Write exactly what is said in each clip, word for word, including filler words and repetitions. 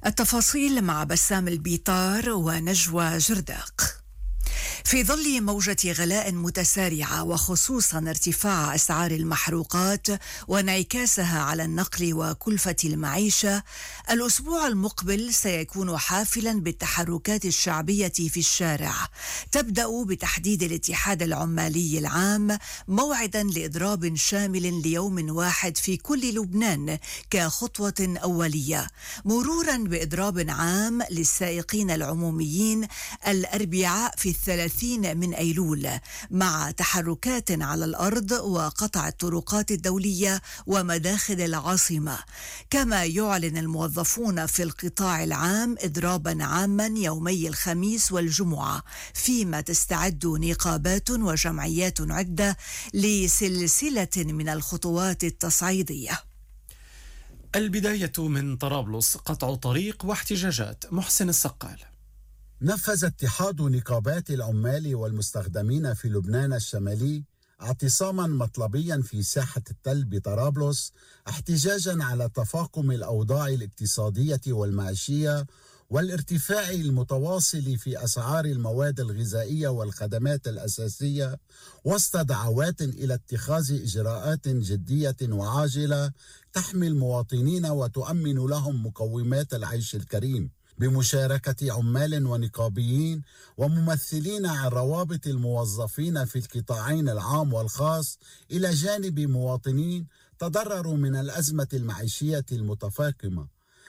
التفاصيل مع بسام البيطار ونجوى جرداق. في ظل موجة غلاء متسارعة وخصوصا ارتفاع أسعار المحروقات وانعكاسها على النقل وكلفة المعيشة، الأسبوع المقبل سيكون حافلا بالتحركات الشعبية في الشارع. تبدأ بتحديد الاتحاد العمالي العام موعدا لإضراب شامل ليوم واحد في كل لبنان كخطوة أولية، مرورا بإضراب عام للسائقين العموميين الأربعاء في الثلاثين من أيلول، مع تحركات على الأرض وقطع الطرقات الدولية ومداخل العاصمة. كما يعلن الموظفون في القطاع العام إضرابا عاما يومي الخميس والجمعة، فيما تستعد نقابات وجمعيات عدة لسلسلة من الخطوات التصعيدية. البداية من طرابلس، قطع طريق واحتجاجات. محسن السقال. نفذ اتحاد نقابات العمال والمستخدمين في لبنان الشمالي اعتصاما مطلبيا في ساحة التل بطرابلس، احتجاجا على تفاقم الأوضاع الاقتصادية والمعيشية والارتفاع المتواصل في أسعار المواد الغذائية والخدمات الأساسية، وسط دعوات إلى اتخاذ إجراءات جدية وعاجلة تحمي المواطنين وتؤمن لهم مقومات العيش الكريم، بمشاركة عمال ونقابيين وممثلين عن روابط الموظفين في القطاعين العام والخاص، إلى جانب مواطنين تضرروا من الأزمة المعيشية المتفاقمة.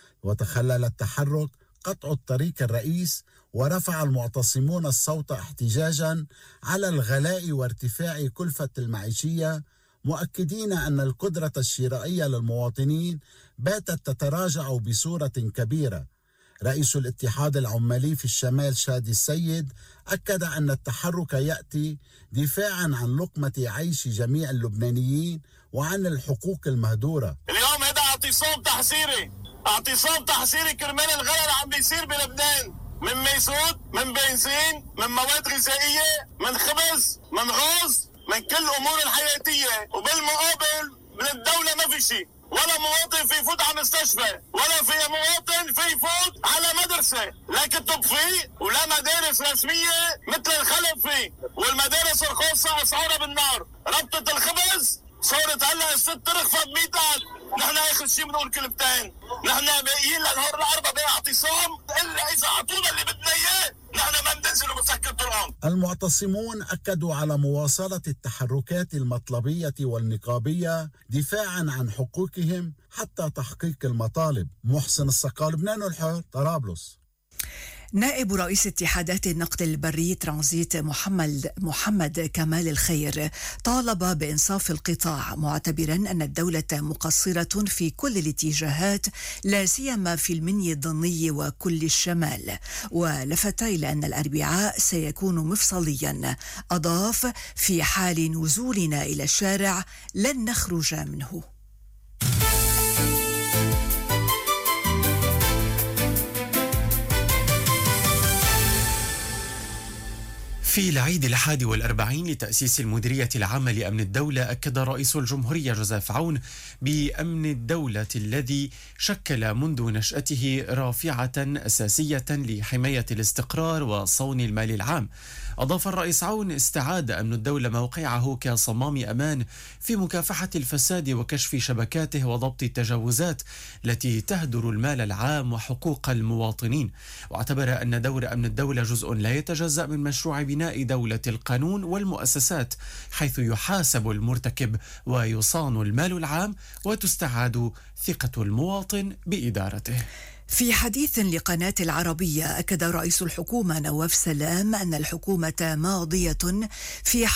وتخلل التحرك قطع الطريق الرئيس، ورفع المعتصمون الصوت احتجاجا على الغلاء وارتفاع كلفة المعيشية، مؤكدين أن القدرة الشرائية للمواطنين باتت تتراجع بصورة كبيرة. رئيس الاتحاد العمالي في الشمال شادي السيد أكد أن التحرك يأتي دفاعا عن لقمة عيش جميع اللبنانيين وعن الحقوق المهدورة. اليوم هذا اعتصام تحذيري، اعتصام تحذيري كرمال الغلاء اللي عم بيصير بلبنان، من ميزوت، من بنزين، من مواد غذائية، من خبز، من رز، من كل الأمور الحياتية. وبالمقابل من الدولة ما في شيء، ولا مواطن في يفوت على مستشفى، ولا في مواطن في يفوت على مدرسة، لا كتب فيه ولا مدارس رسمية مثل الخلف فيه، والمدارس الخاصة أسعارها بالنار. ربطة الخبز صارت هلا الست ترخص بمئة ألف. نحن آخر شيء بنقول كلمتين، نحن باقيين لنهار الأربعاء باعتصام إلا إذا أعطونا اللي بدنا إياه، نحن ما بننزل وبنسكر طرقان. المعتصمون أكدوا على مواصلة التحركات المطلبية والنقابية دفاعا عن حقوقهم حتى تحقيق المطالب. محسن السقال، لبنان الحر، طرابلس. نائب رئيس اتحادات النقل البري ترانزيت محمد محمد كمال الخير طالب بإنصاف القطاع، معتبرا أن الدولة مقصرة في كل الاتجاهات، لا سيما في المني الضمني وكل الشمال، ولفت إلى أن الأربعاء سيكون مفصليا. أضاف: في حال نزولنا إلى الشارع لن نخرج منه. في العيد الحادي والأربعين لتأسيس المديرية العامة لأمن الدولة، أكد رئيس الجمهورية جوزيف عون بأمن الدولة الذي شكل منذ نشأته رافعة أساسية لحماية الاستقرار وصون المال العام. أضاف الرئيس عون: استعاد أمن الدولة موقعه كصمام أمان في مكافحة الفساد وكشف شبكاته وضبط التجاوزات التي تهدر المال العام وحقوق المواطنين. واعتبر أن دور أمن الدولة جزء لا يتجزأ من مشروع بناء دولة القانون والمؤسسات، حيث يحاسب المرتكب ويصان المال العام وتستعاد ثقة المواطن بإدارته. في حديث لقناة العربية، أكد رئيس الحكومة نواف سلام أن الحكومة ماضية في